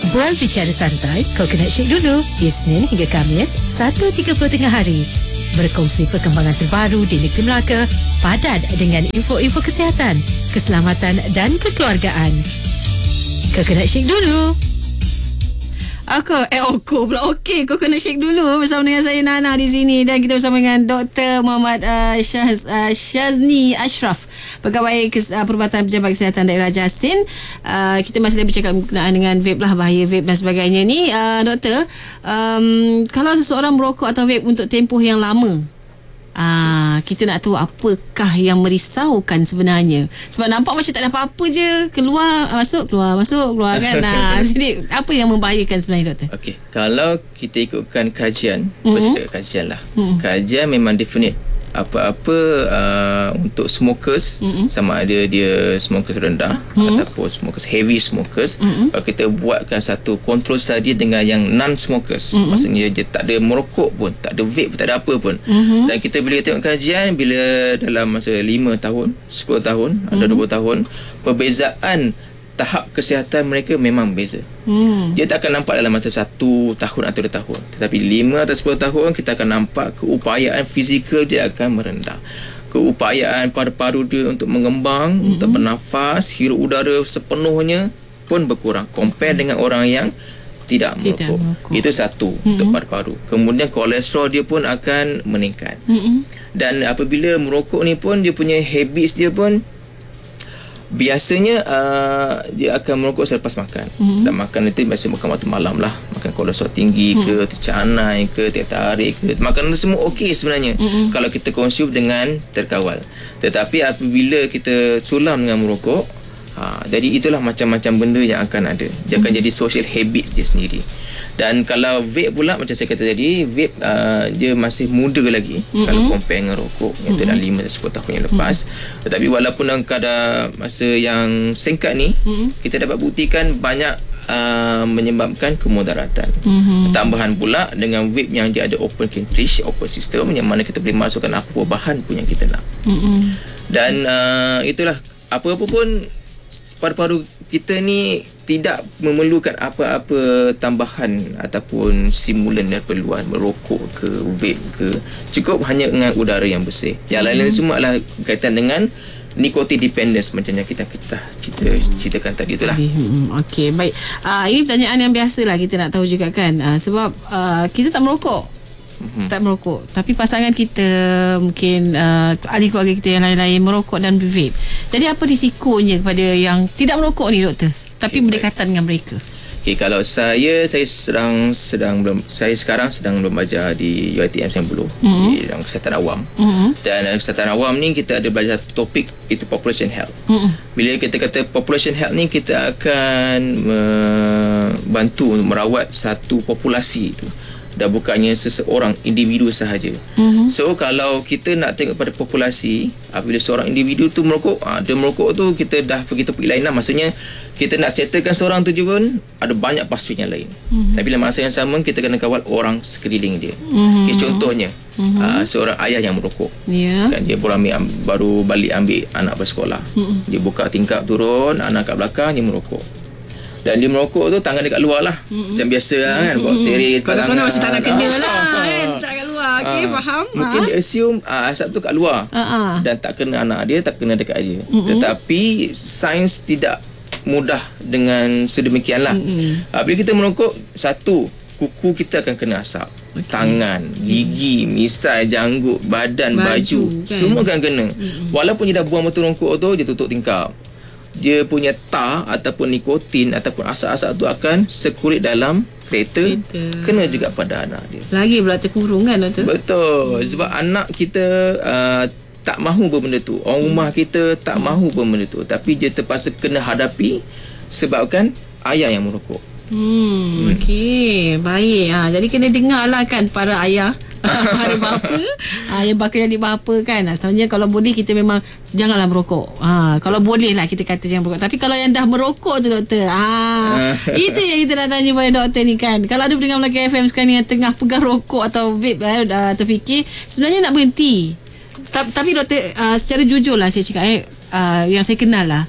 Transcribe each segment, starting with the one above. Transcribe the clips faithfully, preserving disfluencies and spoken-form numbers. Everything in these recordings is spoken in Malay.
Bual bicara santai, Coconut Shake dulu. Isnin hingga Khamis, satu tiga puluh tengah hari. Berkongsi perkembangan terbaru di negeri Melaka, padat dengan info-info kesihatan, keselamatan dan kekeluargaan. Coconut Shake dulu. Aku, eh aku pula. Okey, Coconut Shake dulu bersama dengan saya Nana di sini, dan kita bersama dengan Doktor Muhammad uh, Syaz, uh, Syazni Ashraf, Pegawai Kes, uh, Perubatan Pejabat Kesihatan Daerah Jasin. Uh, kita masih lagi bercakap berkenaan dengan vape lah, bahaya vape dan sebagainya ni. Uh, doktor, um, kalau seseorang merokok atau vape untuk tempoh yang lama, Ah, kita nak tahu apakah yang merisaukan sebenarnya. Sebab nampak macam tak ada apa-apa je, keluar masuk keluar masuk keluar kan. Nah, jadi apa yang membahayakan sebenarnya, doktor? Okey, kalau kita ikutkan kajian, Mm-hmm. first cakap kajian lah. Mm-hmm. Kajian memang definite apa-apa uh, untuk smokers, Mm-hmm. sama ada dia smokers rendah Mm-hmm. ataupun smokers heavy smokers. Mm-hmm. Kalau kita buatkan satu control study dengan yang non smokers, Mm-hmm. maksudnya dia tak ada merokok pun, tak ada vape pun, tak ada apa pun. Mm-hmm. Dan kita boleh tengok kajian bila dalam masa lima tahun, sepuluh tahun, mm-hmm. ada dua puluh tahun, perbezaan tahap kesihatan mereka memang beza. Hmm. Dia tak akan nampak dalam masa satu tahun atau dua tahun. Tetapi lima atau sepuluh tahun kita akan nampak keupayaan fizikal dia akan merendah. Keupayaan paru-paru dia untuk mengembang, hmm. untuk bernafas, hirup udara sepenuhnya pun berkurang. Compare dengan orang yang tidak, tidak merokok. merokok. Itu satu, hmm. untuk paru-paru. Kemudian kolesterol dia pun akan meningkat. Hmm. Dan apabila merokok ni pun, dia punya habits dia pun biasanya uh, dia akan merokok selepas makan. Mm-hmm. Dan makan itu biasa makan waktu malam lah. Makan kolesterol tinggi mm-hmm. ke, tercanai ke, teh tarik ke. Makanan itu semua okey sebenarnya, mm-hmm. kalau kita konsum dengan terkawal. Tetapi apabila kita sulam dengan merokok, ha, jadi itulah macam-macam benda yang akan ada. Dia akan mm-hmm. jadi social habit dia sendiri. Dan kalau vape pula, macam saya kata tadi, vape uh, dia masih muda lagi, mm-hmm. kalau compare dengan rokok yang mm-hmm. dalam lima dan sepuluh tahun yang lepas. Mm-hmm. Tetapi walaupun dalam kadar masa yang singkat ni, mm-hmm. kita dapat buktikan banyak uh, menyebabkan kemudaratan. Mm-hmm. Tambahan pula dengan vape yang dia ada open cartridge, open system, yang mana kita boleh masukkan apa bahan pun yang kita nak. Mm-hmm. Dan uh, itulah, apa-apa pun paru-paru kita ni tidak memerlukan apa-apa tambahan ataupun stimulan daripada luar, merokok ke, vape ke. Cukup hanya dengan udara yang bersih. Yang mm-hmm. lain-lain semua adalah berkaitan dengan nicotine dependence, macam yang kita kita, kita ceritakan tadi itulah. Hmm, okey, baik. Uh, ini pertanyaan yang biasalah kita nak tahu juga kan. Uh, sebab uh, kita tak merokok. Mm-hmm. Tak merokok, tapi pasangan kita, mungkin uh, ahli keluarga kita yang lain-lain merokok dan vape. Jadi apa risikonya kepada yang tidak merokok ni, doktor, tapi okay, berdekatan baik. dengan mereka? Okay, kalau saya saya sedang sedang belum saya sekarang sedang belajar di U I T M Sembulu, mm-hmm. di dalam kesihatan awam. Mm-hmm. Dan dalam kesihatan awam ni kita ada belajar topik itu population health. Mm-hmm. Bila kita kata population health ni, kita akan membantu untuk merawat satu populasi itu, dah bukannya seseorang individu sahaja. Mm-hmm. So kalau kita nak tengok pada populasi, apabila seorang individu tu merokok, ah, dia merokok tu kita dah pergi topik lain lah. Maksudnya kita nak settlekan seorang tu juga, ada banyak pasu yang lain. Mm-hmm. Tapi dalam masa yang sama kita kena kawal orang sekeliling dia. Mm-hmm. Okay, contohnya mm-hmm. uh, seorang ayah yang merokok, yeah. kan, dia baru, ambil, baru balik ambil anak bersekolah. Mm-hmm. Dia buka tingkap turun, anak kat belakang, dia merokok. Dan dia merokok tu tangan dekat luar lah, mm-hmm. macam biasa lah kan, bawa seri kalau kau masih tak nak kena lah kan, tak kat luar. Okay, ha. faham. Mungkin ha? dia assume uh, asap tu kat luar, uh-huh. dan tak kena anak dia, tak kena dekat dia. Mm-hmm. Tetapi sains tidak mudah dengan sedemikian lah. Mm-hmm. uh, Bila kita merokok, satu, kuku kita akan kena asap, okay. tangan, gigi, misai, janggut, badan, baju, baju kan? Semua akan kena. Mm-hmm. Walaupun dia dah buang botol rokok tu, dia tutup tingkap, dia punya tar ataupun nikotin ataupun asap-asap tu akan sekurit dalam kereta, kereta, kena juga pada anak dia. Lagi pula terkurung kan, doktor? Betul. Hmm. Sebab anak kita uh, tak mahu berbenda tu, orang rumah kita tak hmm. mahu berbenda tu, tapi dia terpaksa kena hadapi sebabkan ayah yang merokok. Hmm, hmm. Okey, baik. Ha, jadi kena dengar lah kan para ayah, para bapa, ha, yang bakal jadi bapa kan. Sebenarnya kalau boleh kita memang janganlah merokok. Ha, kalau boleh lah kita kata jangan merokok. Tapi kalau yang dah merokok tu, doktor, ha, itu yang kita nak tanya pada doktor ni kan. Kalau ada pendengar Melaka F M sekarang ni yang tengah pegang rokok atau vape, eh, dah terfikir sebenarnya nak berhenti. Tapi doktor, uh, secara jujur lah saya cakap, eh, uh, yang saya kenal lah,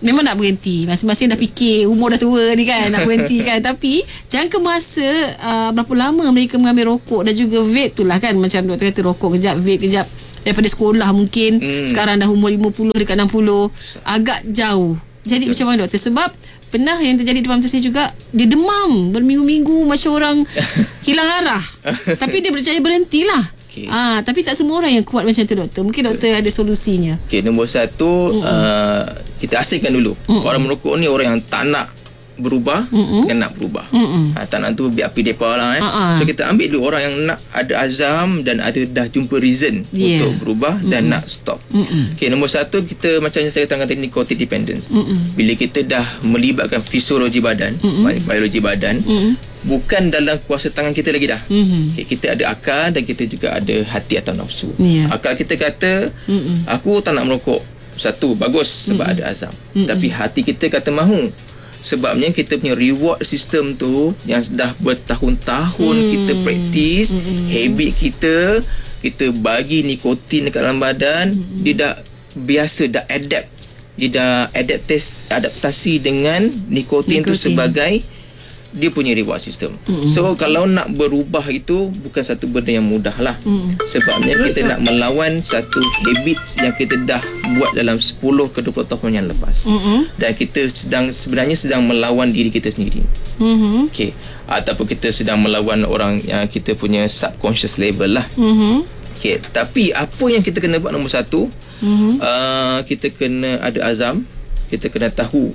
memang nak berhenti. Masing-masing dah fikir umur dah tua ni kan, nak berhenti kan. Tapi jangka masa uh, berapa lama mereka mengambil rokok dan juga vape tu lah kan. Macam doktor kata rokok kejap, vape kejap. Daripada sekolah mungkin hmm. sekarang dah umur lima puluh dekat enam puluh, agak jauh. Jadi betul. Macam mana doktor? Sebab pernah yang terjadi demam atas saya juga, dia demam berminggu-minggu macam orang hilang arah. Tapi dia berjaya berhentilah. Okay. Ah, tapi tak semua orang yang kuat macam tu doktor. Mungkin doktor ada solusinya. Okey, nombor satu uh, kita asingkan dulu. Mm-mm. Orang merokok ni orang yang tak nak berubah Mm-mm. dan nak berubah. Ha, tak nak tu biar api depa lah eh. Uh-uh. So kita ambil dulu orang yang nak ada azam dan ada dah jumpa reason yeah. untuk berubah Mm-mm. dan nak stop. Okey, nombor satu kita macam yang saya katakan tadi, nicotine dependence. Mm-mm. Bila kita dah melibatkan fisiologi badan, Mm-mm. biologi badan, Mm-mm. bukan dalam kuasa tangan kita lagi dah. Mm-hmm. Okay, kita ada akal dan kita juga ada hati atau nafsu. Yeah. Akal kita kata, Mm-mm. aku tak nak merokok. Satu, bagus sebab Mm-mm. ada azam. Mm-mm. Tapi hati kita kata mahu. Sebabnya kita punya reward system tu yang dah bertahun-tahun mm. kita praktis, Mm-mm. habit kita, kita bagi nikotin dekat dalam badan, Mm-mm. dia dah biasa, dah adapt. Dia dah adaptasi, adaptasi dengan nikotin, nikotin tu sebagai dia punya reward system. Mm-hmm. So kalau nak berubah itu bukan satu benda yang mudah lah. Mm-hmm. Sebabnya kita nak melawan satu habit yang kita dah buat dalam sepuluh ke dua puluh tahun yang lepas. Mm-hmm. Dan kita sedang sebenarnya sedang melawan diri kita sendiri. Mm-hmm. Okay. Ataupun kita sedang melawan orang yang kita punya subconscious level lah. Mm-hmm. Okay. Tapi apa yang kita kena buat nombor satu, mm-hmm. uh, kita kena ada azam, kita kena tahu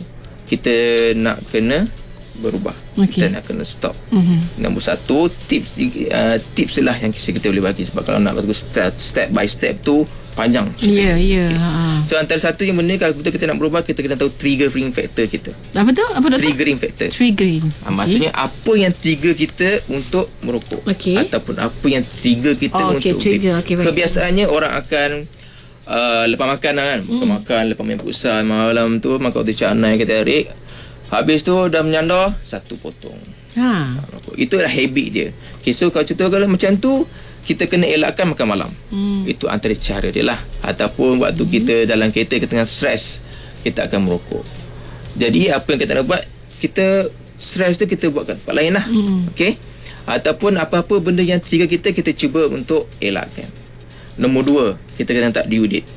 kita nak kena berubah, okay. kita nak kena stop. Mm-hmm. Nombor satu tips uh, tips lah yang kita boleh bagi, sebab kalau nak step, step by step tu panjang. Ya, ya. So antara satu yang benda kalau betul kita nak berubah, kita kena tahu triggering factor kita. Apa tu? Apa tu? Triggering factor. Triggering. Ha, maksudnya okay. apa yang trigger kita untuk merokok, okay. ataupun apa yang trigger kita oh, okay. untuk trigger. Okay, kebiasaannya orang akan uh, lepas makan kan, mm. lepas makan, lepas main futsal malam tu makan roti canai kita tarik. Habis tu dah menyandar, satu potong. Ha. Itu adalah habit dia. Okay, so kalau contoh kalau macam tu, kita kena elakkan makan malam. Hmm. Itu antara cara dia lah. Ataupun waktu hmm. kita dalam kereta kita tengah stres, kita akan merokok. Jadi apa yang kita nak buat, kita stres tu kita buat kat tempat lain lah. Hmm. Okay. Ataupun apa-apa benda yang trigger kita, kita cuba untuk elakkan. Nombor dua, kita kena tak due date.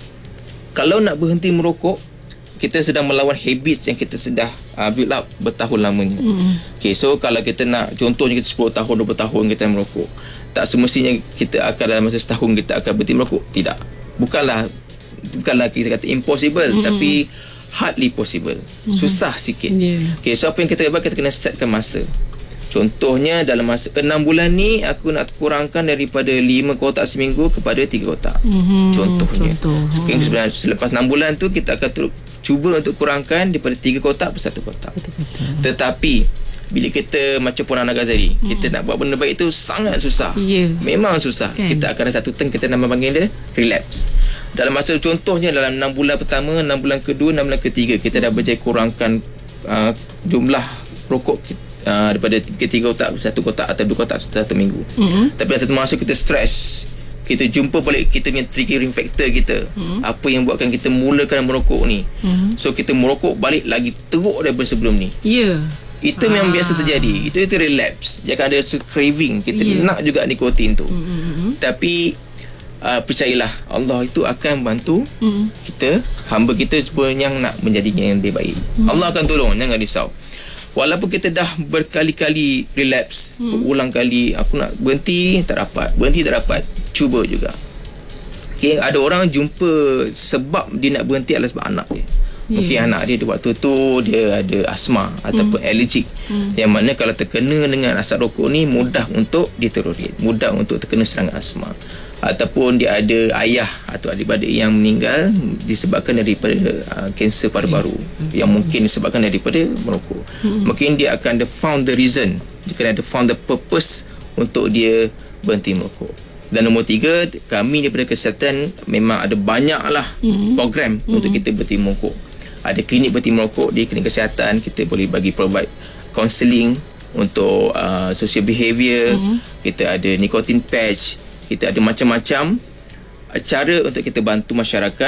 Kalau nak berhenti merokok, kita sedang melawan habits yang kita sudah uh, build up bertahun lamanya. Mm. Okay, so kalau kita nak, contohnya kita sepuluh tahun, dua puluh tahun kita merokok, tak semestinya kita akan dalam masa setahun kita akan berhenti merokok. Tidak. Bukanlah bukanlah kita kata impossible, mm. tapi hardly possible. Mm. Susah sikit. Yeah. Okay, so apa yang kita buat, kita kena setkan masa. Contohnya dalam masa enam bulan ni aku nak kurangkan daripada lima kotak seminggu kepada tiga kotak. Mm-hmm. Contohnya. Contoh. Okay, sebenarnya selepas enam bulan tu kita akan terus cuba untuk kurangkan daripada tiga kotak ke satu kotak. Betul-betul. Tetapi bila kita macam Puan Anaga tadi, mm. kita nak buat benda baik itu sangat susah. Yeah. Memang susah. Okay. Kita akan ada satu turn kita nama panggil dia relapse. Dalam masa contohnya dalam enam bulan pertama, enam bulan kedua, enam bulan ketiga, kita dah berjaya kurangkan uh, jumlah rokok kita. Uh, daripada tiga kotak satu kotak atau dua kotak satu minggu. Mm-hmm. Tapi satu masa kita stres, kita jumpa balik kita punya triggering factor kita, mm-hmm. apa yang buatkan kita mulakan merokok ni. Mm-hmm. So kita merokok balik lagi teruk daripada sebelum ni. Ya. Yeah. Itu ah. memang biasa terjadi. Itu itu relapse. Dia akan ada craving. Kita yeah. nak juga nikotin tu. Mm-hmm. Tapi uh, percayalah, Allah itu akan bantu mm-hmm. kita, hamba kita semua yang nak menjadi yang lebih baik. Mm-hmm. Allah akan tolong, jangan risau. Walaupun kita dah berkali-kali relapse, hmm. berulang kali aku nak berhenti tak dapat, berhenti tak dapat, cuba juga. Okay, ada orang jumpa sebab dia nak berhenti adalah sebab anak dia. Yeah. Okay, anak dia waktu tu dia ada asma ataupun hmm. allergic. Hmm. Yang mana kalau terkena dengan asap rokok ni mudah untuk deteriorate, mudah untuk terkena serangan asma. Ataupun dia ada ayah atau adik-adik yang meninggal disebabkan daripada uh, kanser paru-paru, yes. yang mungkin disebabkan daripada merokok. Hmm. Mungkin dia akan the found the reason, dia akan ada found the purpose untuk dia berhenti merokok. Dan nombor tiga, kami daripada kesihatan memang ada banyaklah hmm. program hmm. untuk kita berhenti merokok. Ada klinik berhenti merokok di klinik kesihatan, kita boleh bagi provide counselling untuk uh, social behaviour. Hmm. Kita ada nicotine patch. Kita ada macam-macam cara untuk kita bantu masyarakat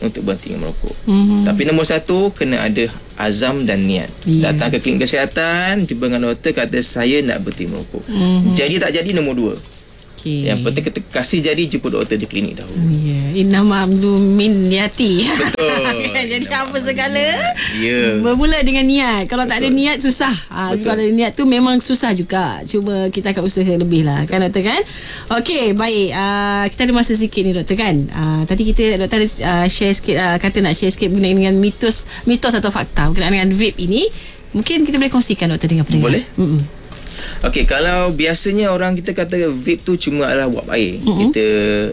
untuk berhenti merokok. Mhm. Tapi nombor satu, kena ada azam dan niat. Ya. Datang ke klinik kesihatan, jumpa dengan doktor, kata saya nak berhenti merokok. Mhm. Jadi tak jadi, nombor dua. Okay. Yang penting kita kasih jadi, jumpa doktor di klinik dahulu. Ya, innama amdu min niati. Betul. Jadi Innama apa segala Ya. bermula dengan niat. Kalau tak ada Betul. niat susah. Ha, Betul. kalau ada niat tu memang susah juga. Cuma kita akan usaha lebih lah. Kan doktor kan? Okey, baik. Uh, kita ada masa sikit ni doktor kan? Uh, tadi kita doktor ada uh, share sikit, uh, kata nak share sikit berkenaan dengan mitos mitos atau fakta berkenaan dengan vape ini. Mungkin kita boleh kongsikan doktor dengan pendengar. Boleh. Mm-mm. Okey, kalau biasanya orang kita kata vape tu cuma adalah wap air. Mm-hmm. Kita